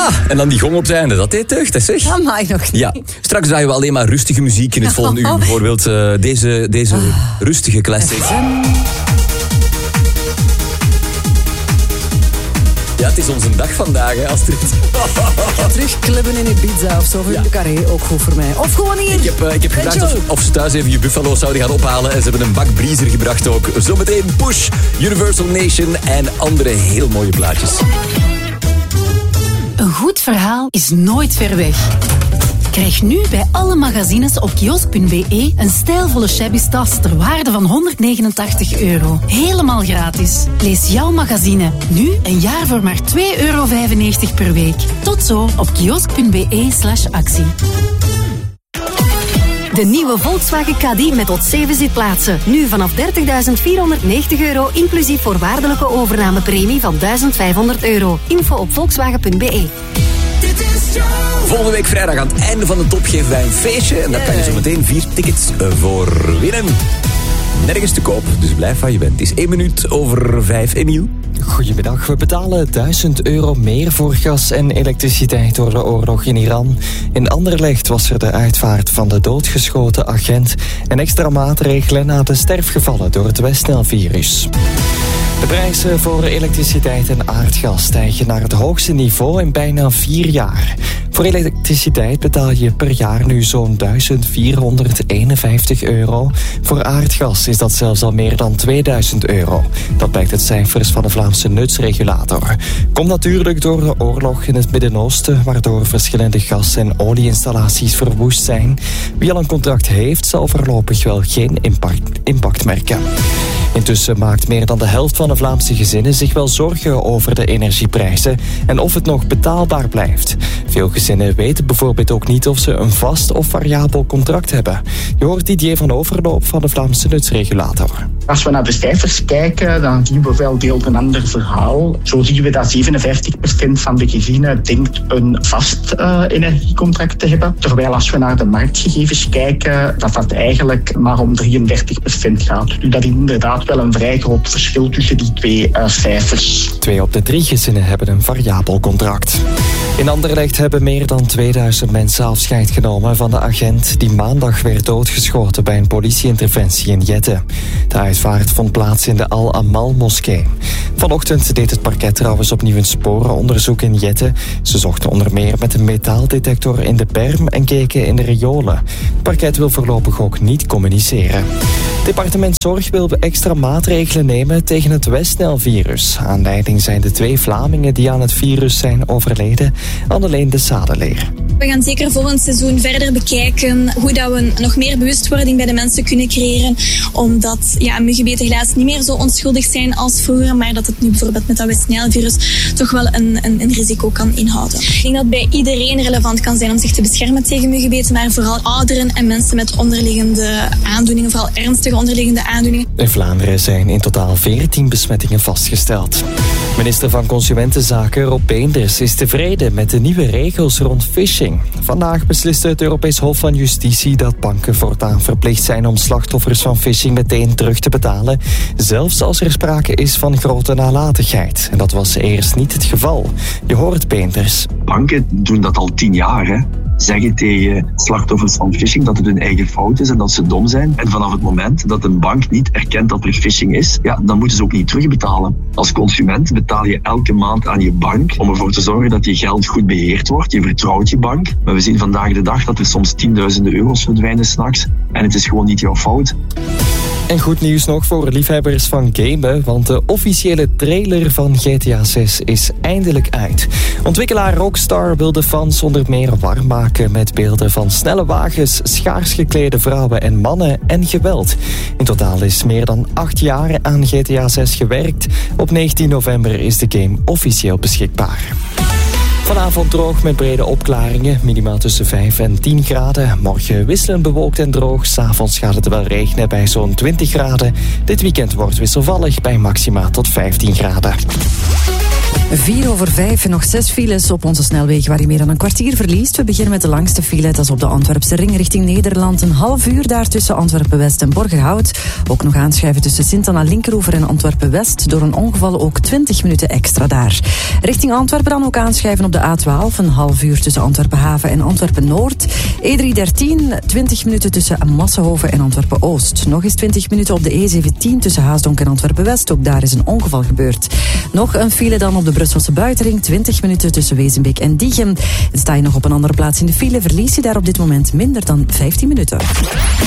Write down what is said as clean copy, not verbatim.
En dan die gong op het einde. Dat deed deugd, hè, zeg. Dat mag nog niet. Ja, straks draaien we alleen maar rustige muziek in het volgende uur. Bijvoorbeeld deze rustige classic. Ja, het is onze dag vandaag, hè, Astrid. Ik ga terug clubben in Ibiza of zo. Of in de Carré, ook goed voor mij. Of gewoon hier. Ik heb gevraagd of ze thuis even je buffalo zouden gaan ophalen. En ze hebben een bak Breezer gebracht ook. Zometeen Push, Universal Nation en andere heel mooie plaatjes. Een goed verhaal is nooit ver weg. Krijg nu bij alle magazines op kiosk.be een stijlvolle shabby tas ter waarde van €189. Helemaal gratis. Lees jouw magazine nu een jaar voor maar €2,95 per week. Tot zo op kiosk.be/actie. De nieuwe Volkswagen Caddy met tot 7 zitplaatsen. Nu vanaf €30.490, inclusief voorwaardelijke overnamepremie van €1.500. Info op volkswagen.be. Volgende week vrijdag aan het einde van de top geven wij een feestje. En daar kan je zo meteen 4 tickets voor winnen. Nergens te koop, dus blijf waar je bent. Het is 1 minuut over 5. Emiel? Goedemiddag. We betalen €1000 meer voor gas en elektriciteit door de oorlog in Iran. In Anderlecht was er de uitvaart van de doodgeschoten agent en extra maatregelen na de sterfgevallen door het Westnil-virus. De prijzen voor elektriciteit en aardgas stijgen naar het hoogste niveau in bijna 4 jaar. Voor elektriciteit betaal je per jaar nu zo'n €1451. Voor aardgas is dat zelfs al meer dan €2000. Dat blijkt uit cijfers van de Vlaamse nutsregulator. Komt natuurlijk door de oorlog in het Midden-Oosten, waardoor verschillende gas- en olieinstallaties verwoest zijn. Wie al een contract heeft, zal voorlopig wel geen impact merken. Intussen maakt meer dan de helft van de Vlaamse gezinnen zich wel zorgen over de energieprijzen en of het nog betaalbaar blijft. Veel gezinnen weten bijvoorbeeld ook niet of ze een vast of variabel contract hebben. Je hoort Didier van Overloop van de Vlaamse nutsregulator. Als we naar de cijfers kijken, dan zien we wel deels een ander verhaal. Zo zien we dat 57% van de gezinnen denkt een vast energiecontract te hebben. Terwijl als we naar de marktgegevens kijken, dat eigenlijk maar om 33% gaat. Dus dat is inderdaad wel een vrij groot verschil tussen die twee cijfers. 2 op de 3 gezinnen hebben een variabel contract. In Anderlecht hebben meer dan 2000 mensen afscheid genomen van de agent die maandag werd doodgeschoten bij een politieinterventie in Jette. De uitvaart vond plaats in de Al-Amal-moskee. Vanochtend deed het parket trouwens opnieuw een sporenonderzoek in Jette. Ze zochten onder meer met een metaaldetector in de berm en keken in de riolen. Het parket wil voorlopig ook niet communiceren. Departement Zorg wil extra maatregelen nemen tegen het Westnil-virus. Aanleiding zijn de 2 Vlamingen die aan het virus zijn overleden, Anneleen de Sadeleer. We gaan zeker volgend seizoen verder bekijken hoe dat we nog meer bewustwording bij de mensen kunnen creëren. Omdat muggenbeten helaas niet meer zo onschuldig zijn als vroeger, maar dat het nu bijvoorbeeld met dat Westnil-virus toch wel een risico kan inhouden. Ik denk dat het bij iedereen relevant kan zijn om zich te beschermen tegen muggenbeten, maar vooral ouderen en mensen met onderliggende aandoeningen, vooral ernstige onderliggende aandoeningen. In Vlaanderen zijn in totaal 14 besmettingen vastgesteld. Minister van Consumentenzaken Rob Beenders is tevreden met de nieuwe regels rond phishing. Vandaag besliste het Europees Hof van Justitie dat banken voortaan verplicht zijn om slachtoffers van phishing meteen terug te betalen, zelfs als er sprake is van grote nalatigheid. En dat was eerst niet het geval. Je hoort Beenders. Banken doen dat al 10 jaar, hè. Zeggen tegen slachtoffers van phishing dat het hun eigen fout is en dat ze dom zijn. En vanaf het moment dat een bank niet erkent dat er phishing is, dan moeten ze ook niet terugbetalen. Als consument betaal je elke maand aan je bank om ervoor te zorgen dat je geld goed beheerd wordt. Je vertrouwt je bank. Maar we zien vandaag de dag dat er soms tienduizenden euro's verdwijnen 's nachts. En het is gewoon niet jouw fout. En goed nieuws nog voor liefhebbers van gamen, want de officiële trailer van GTA 6 is eindelijk uit. Ontwikkelaar Rockstar wil de fans onder meer warm maken met beelden van snelle wagens, schaars geklede vrouwen en mannen en geweld. In totaal is meer dan 8 jaar aan GTA 6 gewerkt. Op 19 november is de game officieel beschikbaar. Vanavond droog met brede opklaringen, minimaal tussen 5 en 10 graden. Morgen wisselend bewolkt en droog. 's Avonds gaat het wel regenen bij zo'n 20 graden. Dit weekend wordt wisselvallig bij maxima tot 15 graden. 4:05, nog 6 files op onze snelweg waar je meer dan een kwartier verliest. We beginnen met de langste file, dat is op de Antwerpse ring richting Nederland. Een half uur daar tussen Antwerpen-West en Borgerhout. Ook nog aanschuiven tussen Sint-Anna-Linkeroever en Antwerpen-West. Door een ongeval ook 20 minuten extra daar. Richting Antwerpen dan ook aanschuiven op de A12. Een half uur tussen Antwerpen-Haven en Antwerpen-Noord. E313, 20 minuten tussen Massenhoven en Antwerpen-Oost. Nog eens 20 minuten op de E17 tussen Haasdonk en Antwerpen-West. Ook daar is een ongeval gebeurd. Nog een file dan op de Brusselse buitenring, 20 minuten tussen Wezenbeek en Diegem. En sta je nog op een andere plaats in de file, verlies je daar op dit moment minder dan 15 minuten.